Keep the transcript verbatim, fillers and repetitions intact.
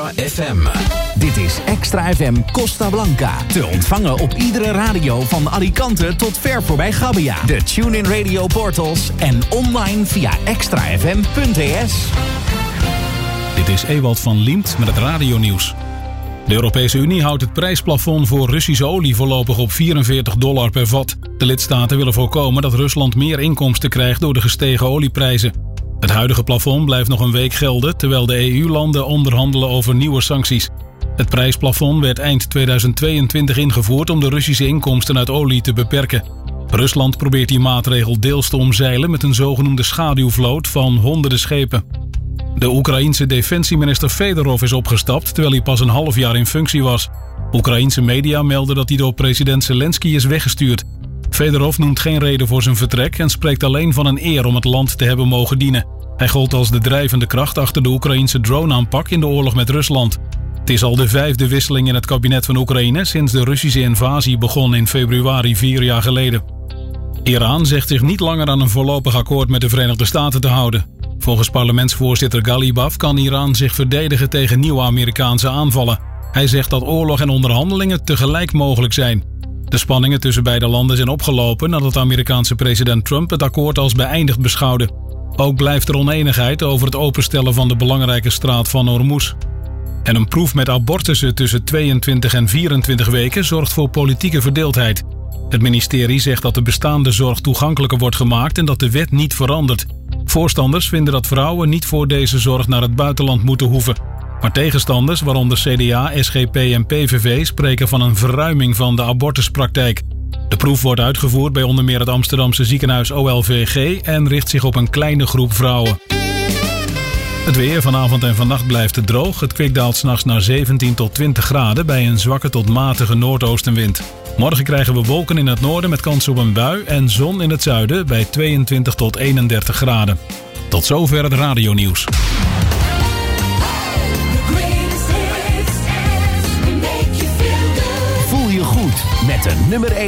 Extra F M. Dit is Extra F M Costa Blanca. Te ontvangen op iedere radio van Alicante tot ver voorbij Gabbia. De TuneIn Radio portals en online via extra f m punt e s. Dit is Ewald van Liemt met het radionieuws. De Europese Unie houdt het prijsplafond voor Russische olie voorlopig op vierenveertig dollar per vat. De lidstaten willen voorkomen dat Rusland meer inkomsten krijgt door de gestegen olieprijzen. Het huidige plafond blijft nog een week gelden, terwijl de E U-landen onderhandelen over nieuwe sancties. Het prijsplafond werd eind tweeduizend tweeëntwintig ingevoerd om de Russische inkomsten uit olie te beperken. Rusland probeert die maatregel deels te omzeilen met een zogenoemde schaduwvloot van honderden schepen. De Oekraïense defensieminister Fedorov is opgestapt, terwijl hij pas een half jaar in functie was. Oekraïense media melden dat hij door president Zelensky is weggestuurd. Fedorov noemt geen reden voor zijn vertrek en spreekt alleen van een eer om het land te hebben mogen dienen. Hij gold als de drijvende kracht achter de Oekraïense drone-aanpak in de oorlog met Rusland. Het is al de vijfde wisseling in het kabinet van Oekraïne sinds de Russische invasie begon in februari vier jaar geleden. Iran zegt zich niet langer aan een voorlopig akkoord met de Verenigde Staten te houden. Volgens parlementsvoorzitter Ghalibaf kan Iran zich verdedigen tegen nieuwe Amerikaanse aanvallen. Hij zegt dat oorlog en onderhandelingen tegelijk mogelijk zijn. De spanningen tussen beide landen zijn opgelopen nadat Amerikaanse president Trump het akkoord als beëindigd beschouwde. Ook blijft er onenigheid over het openstellen van de belangrijke straat van Hormuz. En een proef met abortussen tussen tweeëntwintig en vierentwintig weken zorgt voor politieke verdeeldheid. Het ministerie zegt dat de bestaande zorg toegankelijker wordt gemaakt en dat de wet niet verandert. Voorstanders vinden dat vrouwen niet voor deze zorg naar het buitenland moeten hoeven. Maar tegenstanders, waaronder C D A, S G P en P V V, spreken van een verruiming van de abortuspraktijk. De proef wordt uitgevoerd bij onder meer het Amsterdamse ziekenhuis O L V G en richt zich op een kleine groep vrouwen. Het weer vanavond en vannacht blijft het droog. Het kwik daalt 's nachts naar zeventien tot twintig graden bij een zwakke tot matige noordoostenwind. Morgen krijgen we wolken in het noorden met kans op een bui en zon in het zuiden bij tweeëntwintig tot eenendertig graden. Tot zover het radionieuws. Voel je goed met de nummer één.